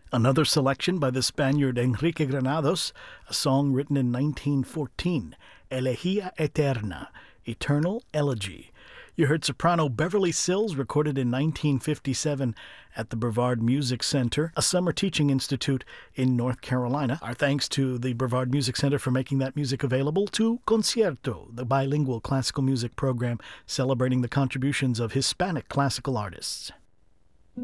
Another selection by the Spaniard Enrique Granados, a song written in 1914, Elegía Eterna, Eternal Elegy. You heard soprano Beverly Sills, recorded in 1957 at the Brevard Music Center, a summer teaching institute in North Carolina. Our thanks to the Brevard Music Center for making that music available, to Concierto, the bilingual classical music program celebrating the contributions of Hispanic classical artists.